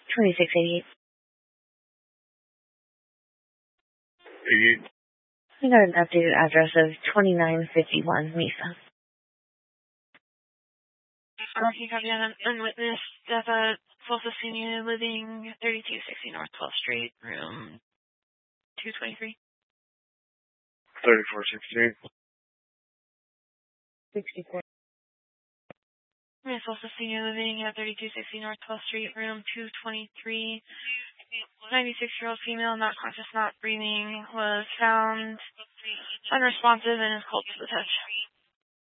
2688. 88. We got an updated address of 2951 Mesa. Can you copy on unwitnessed death at Tulsa Senior Living, 3260 North 12th Street, room 223? 3416. 64. Miss Tulsa Senior Living at 3260 North 12th Street, room 223. 96-year-old female, not conscious, not breathing, was found unresponsive and is cold to the touch.